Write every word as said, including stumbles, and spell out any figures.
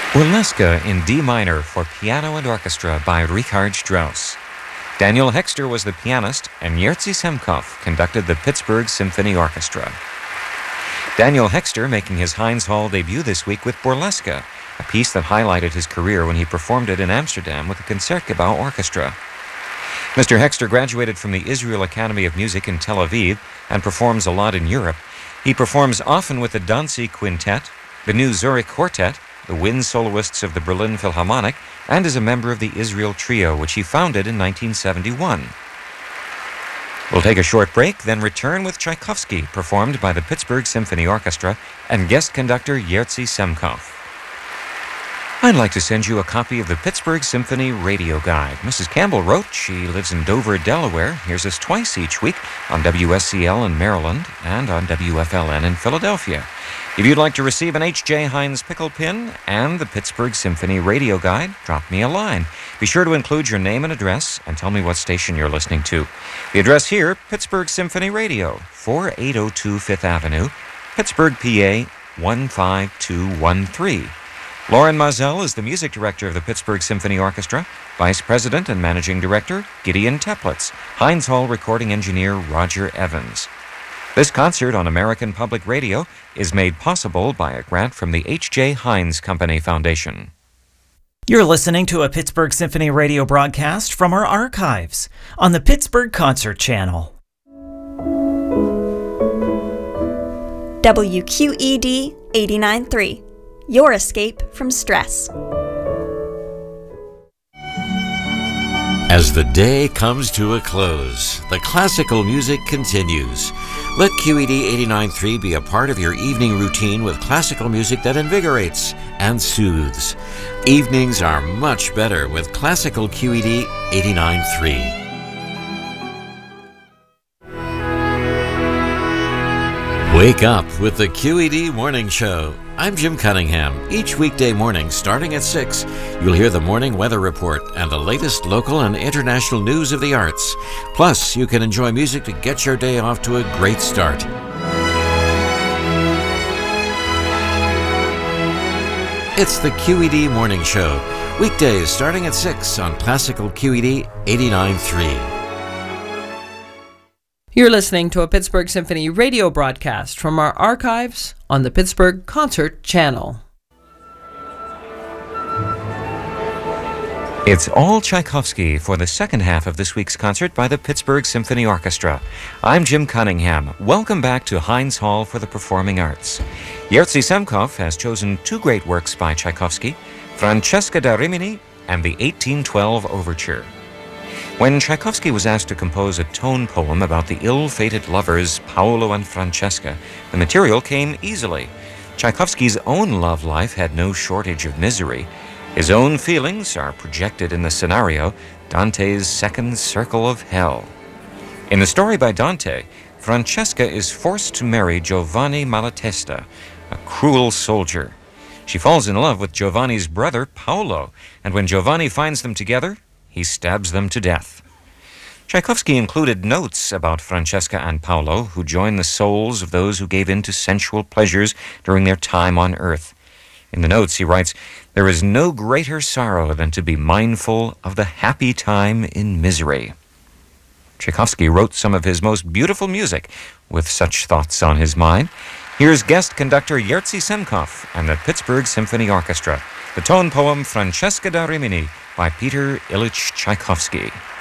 Burlesque in D minor for piano and orchestra by Richard Strauss. Daniel Hexter was the pianist, and Jerzy Semkov conducted the Pittsburgh Symphony Orchestra. Daniel Hexter making his Heinz Hall debut this week with Burlesque, a piece that highlighted his career when he performed it in Amsterdam with the Concertgebouw Orchestra. Mister Hexter graduated from the Israel Academy of Music in Tel Aviv and performs a lot in Europe. He performs often with the Danzig Quintet, the New Zurich Quartet, the wind soloists of the Berlin Philharmonic, and is a member of the Israel Trio, which he founded in nineteen seventy-one. We'll take a short break, then return with Tchaikovsky, performed by the Pittsburgh Symphony Orchestra and guest conductor Jerzy Semkov. I'd like to send you a copy of the Pittsburgh Symphony Radio Guide. Missus Campbell wrote she lives in Dover, Delaware, hears us twice each week on W S C L in Maryland and on W F L N in Philadelphia. If you'd like to receive an H J Heinz pickle pin and the Pittsburgh Symphony Radio Guide, drop me a line. Be sure to include your name and address and tell me what station you're listening to. The address here, Pittsburgh Symphony Radio, forty-eight oh two Fifth Avenue, Pittsburgh, P A one five two one three. Lauren Mazel is the music director of the Pittsburgh Symphony Orchestra, vice president and managing director Gideon Teplitz, Heinz Hall recording engineer Roger Evans. This concert on American Public Radio is made possible by a grant from the H J Heinz Company Foundation. You're listening to a Pittsburgh Symphony Radio broadcast from our archives on the Pittsburgh Concert Channel. W Q E D eighty-nine point three, your escape from stress. As the day comes to a close, the classical music continues. Let Q E D eighty-nine point three be a part of your evening routine with classical music that invigorates and soothes. Evenings are much better with classical Q E D eighty-nine point three. Wake up with the Q E D Morning Show. I'm Jim Cunningham. Each weekday morning, starting at six, you'll hear the morning weather report and the latest local and international news of the arts. Plus, you can enjoy music to get your day off to a great start. It's the Q E D Morning Show. Weekdays starting at six on Classical Q E D eighty-nine point three. You're listening to a Pittsburgh Symphony radio broadcast from our archives on the Pittsburgh Concert Channel. It's all Tchaikovsky for the second half of this week's concert by the Pittsburgh Symphony Orchestra. I'm Jim Cunningham. Welcome back to Heinz Hall for the Performing Arts. Jerzy Semkov has chosen two great works by Tchaikovsky, Francesca da Rimini and the eighteen twelve Overture. When Tchaikovsky was asked to compose a tone poem about the ill-fated lovers Paolo and Francesca, the material came easily. Tchaikovsky's own love life had no shortage of misery. His own feelings are projected in the scenario, Dante's Second Circle of Hell. In the story by Dante, Francesca is forced to marry Giovanni Malatesta, a cruel soldier. She falls in love with Giovanni's brother, Paolo, and when Giovanni finds them together, he stabs them to death. Tchaikovsky included notes about Francesca and Paolo, who join the souls of those who gave in to sensual pleasures during their time on earth. In the notes, he writes, "There is no greater sorrow than to be mindful of the happy time in misery." Tchaikovsky wrote some of his most beautiful music with such thoughts on his mind. Here's guest conductor Jerzy Semkov and the Pittsburgh Symphony Orchestra, the tone poem Francesca da Rimini by Peter Ilyich Tchaikovsky.